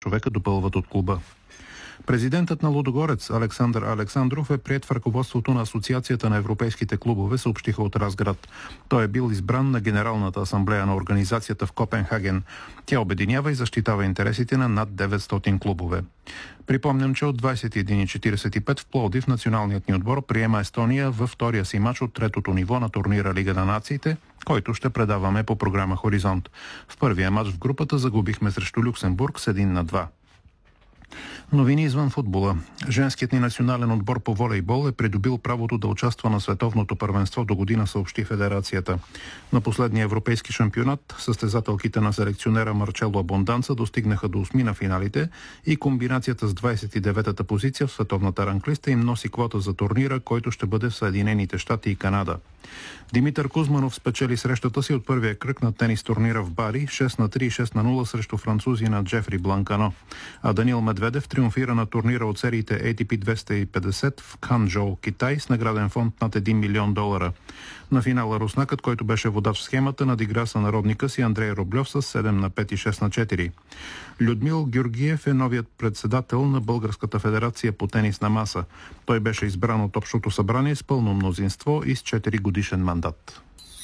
човека допълват от клуба. Президентът на Лудогорец Александър Александров е приет в ръководството на Асоциацията на европейските клубове, съобщиха от Разград. Той е бил избран на Генералната асамблея на организацията в Копенхаген. Тя обединява и защитава интересите на над 900 клубове. Припомням, че от 21:45 в Пловдив националният ни отбор приема Естония във втория си мач от третото ниво на турнира Лига на нациите, който ще предаваме по програма Хоризонт. В първия мач в групата загубихме срещу Люксембург с 1-2. Новини извън футбола. Женският ни национален отбор по волейбол е придобил правото да участва на световното първенство до година, съобщи федерацията. На последния европейски шампионат състезателките на селекционера Марчело Абонданца достигнаха до 8 на финалите и комбинацията с 29-та позиция в световната ранглиста им носи квота за турнира, който ще бъде в Съединените щати и Канада. Димитър Кузманов спечели срещата си от първия кръг на тенис турнира в Бари 6-3 и 6-0 срещу французи на Джефри Бланкано. А Данил Медведев триумфира на турнира от сериите ATP 250 в Ханчжоу, Китай, с награден фонд над $1 милион. На финала руснакът, който беше водач в схемата, надигра сънародника си Андрей Рублев с 7-5 и 6-4. Людмил Георгиев е новият председател на Българската федерация по тенис на маса. Той беше избран от Общото събрание с пълно мнозинство и с 4 годишен мандат.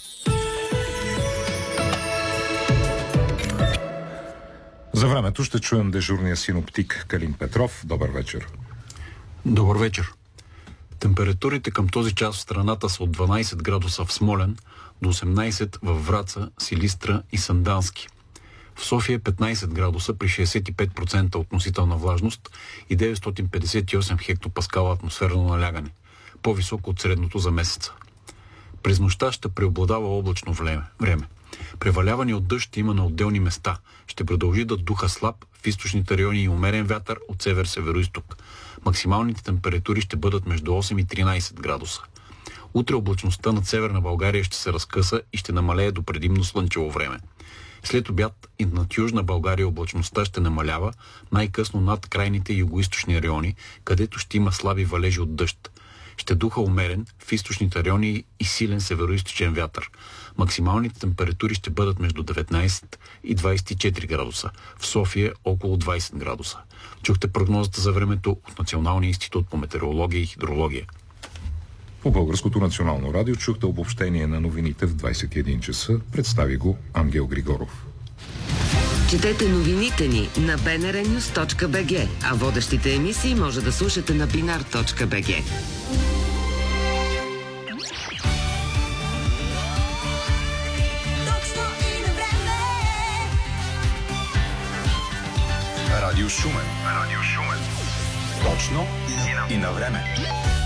За времето ще чуем дежурния синоптик Калин Петров. Добър вечер. Добър вечер. Температурите към този час в страната са от 12 градуса в Смолян до 18 във Враца, Силистра и Сандански. В София 15 градуса при 65% относителна влажност и 958 хектопаскала атмосферно налягане, по-високо от средното за месеца. През нощта ще преобладава облачно време. Преваляване от дъжд ще има на отделни места. Ще продължи да духа слаб в източните райони и умерен вятър от север-североизток. Максималните температури ще бъдат между 8 и 13 градуса. Утре облачността над Северна България ще се разкъса и ще намалее до предимно слънчево време. След обяд и над Южна България облачността ще намалява, най-късно над крайните югоизточни райони, където ще има слаби валежи от дъжд. Ще духа умерен в източните райони и силен североизточен вятър. Максималните температури ще бъдат между 19 и 24 градуса. В София около 20 градуса. Чухте прогнозата за времето от Националния институт по метеорология и хидрология. По Българското национално радио чухте обобщение на новините в 21 часа. Представи го Ангел Григоров. Четете новините ни на bnrnews.bg, а водещите емисии може да слушате на binar.bg. Радио Шумен. Точно и на време.